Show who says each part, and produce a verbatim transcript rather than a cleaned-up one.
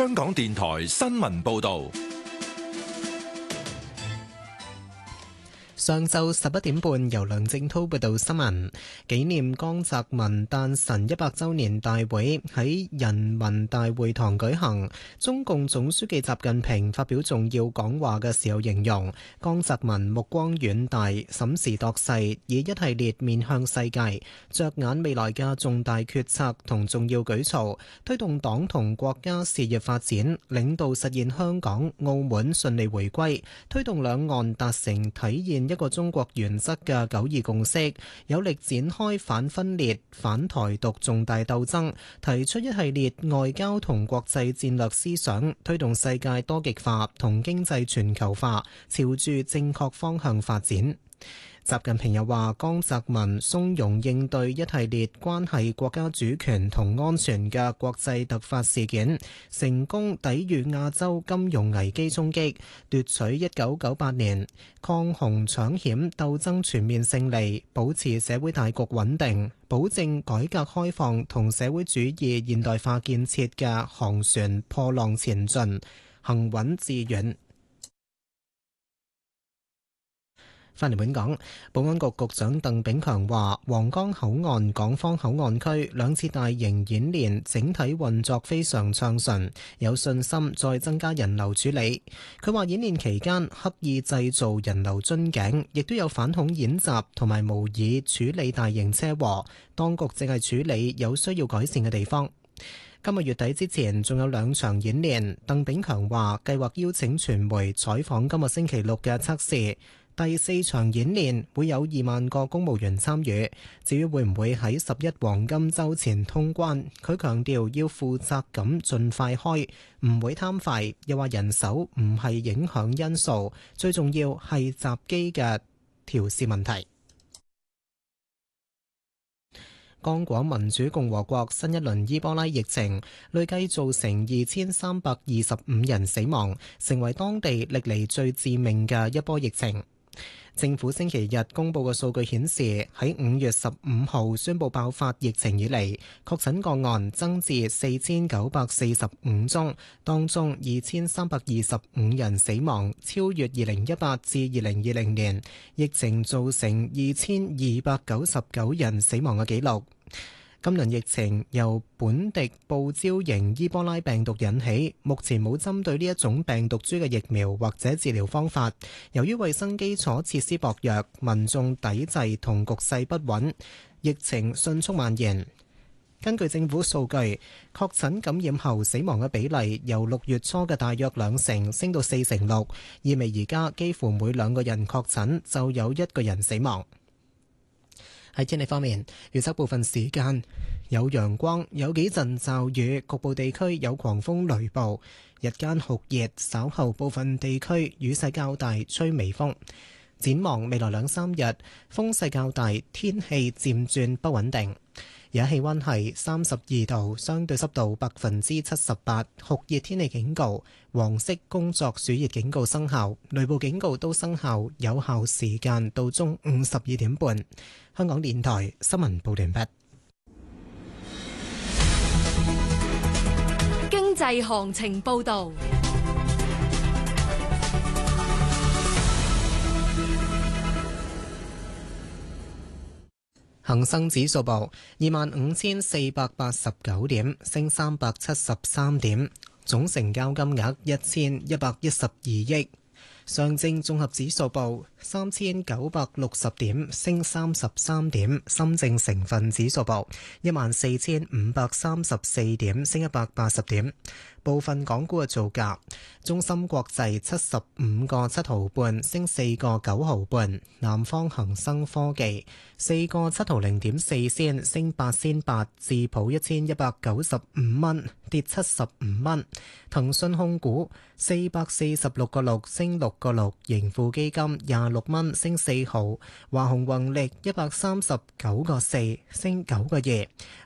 Speaker 1: 香港電台新聞報道。
Speaker 2: 上晝十一點半，由梁正滔報道新聞。紀念江澤民誕辰一百週年大會喺人民大會堂舉行。中共總書記習近平發表重要講話嘅時候形容，江澤民目光遠大，審時度勢，以一系列面向世界、着眼未來嘅重大決策同重要舉措，推動黨同國家事業發展，領導實現香港、澳門順利回歸，推動兩岸達成體現一個中國原則嘅九二共識，有力展開反分裂、反台獨重大鬥爭，提出一系列外交同國際戰略思想，推動世界多極化同經濟全球化朝住正確方向發展。習近平又話，江澤民從容應對一系列關係國家主權同安全嘅國際突發事件，成功抵禦亞洲金融危機衝擊，奪取一九九八年抗洪搶險鬥爭全面勝利，保持社會大局穩定，保證改革開放同社會主義現代化建設嘅航船破浪前進，行穩致遠。返嚟本港，保安局局長鄧炳強話，皇崗口岸港方口岸區兩次大型演練整體運作非常暢順，有信心再增加人流處理。佢話演練期間刻意製造人流樽頸，亦都有反恐演習同埋模擬處理大型車禍，當局正係處理有需要改善嘅地方。今個月底之前仲有兩場演練，鄧炳強話計劃邀請傳媒採訪今個星期六嘅測試。第四場演練會有二萬個公務員參與，至於會唔會喺十一黃金週前通關，佢強調要負責咁盡快開，唔會貪快，又話人手唔係影響因素，最重要係閘機嘅調試問題。剛果民主共和國新一輪伊波拉疫情累計造成二千三百二十五人死亡，成為當地歷嚟最致命嘅一波疫情。政府星期日公布嘅數據顯示，喺五月十五號宣布爆發疫情以嚟，確診個案增至四千九百四十五宗，當中二千三百二十五人死亡，超越二零一八至二零二零年疫情造成二千二百九十九人死亡嘅紀錄。今輪疫情由本地報招型伊波拉病毒引起，目前冇針對呢一種病毒株嘅疫苗或者治療方法。由於衛生基礎設施薄弱，民眾抵制同局勢不穩，疫情迅速蔓延。根據政府數據，確診感染後死亡嘅比例由六月初嘅大約兩成升到四成六，意味而家幾乎每兩個人確診就有一個人死亡。喺天氣方面，預測部分時間有陽光，有幾陣驟雨，局部地區有狂風雷暴。日間酷熱，稍後部分地區雨勢較大，吹微風。展望未來兩三日，風勢較大，天氣漸轉不穩定。而家氣溫係三十二度，相對濕度百分之七十八，酷熱天氣警告、黃色工作暑熱警告生效，雷暴警告都生效，有效時間到中午十二點半。香港電台新聞報道完畢。
Speaker 3: 經濟行情報道。
Speaker 2: 恒生指數報二萬五千四百八十九點，升三百七十三點，總成交金額一千一百一十二億。上證綜合指數報三千九百六十點，升三十三點。深證成分指數報一萬四千五百三十四點，升一百八十點。部分港股嘅造價：中芯國際七十五個七毫半，升四個九毫半；南方恒生科技四個七毫零點四仙，升八仙八，智普一千一百九十五蚊，跌七十五蚊；騰訊控股四百四十六個六，升六個六；盈富基金廿六蚊，升四毫；華虹宏力一百三十九個四，升九個二；